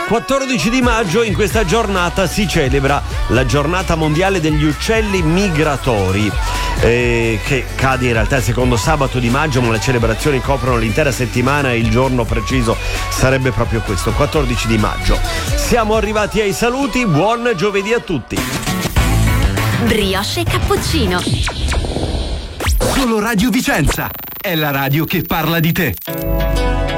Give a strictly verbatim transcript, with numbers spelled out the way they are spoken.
quattordici di maggio, in questa giornata si celebra la giornata mondiale degli uccelli migratori, eh, che cade in realtà il secondo sabato di maggio, ma le celebrazioni coprono l'intera settimana e il giorno preciso sarebbe proprio questo, quattordici di maggio. Siamo arrivati ai saluti, buon giovedì a tutti. Brioche e cappuccino. Solo Radio Vicenza è la radio che parla di te.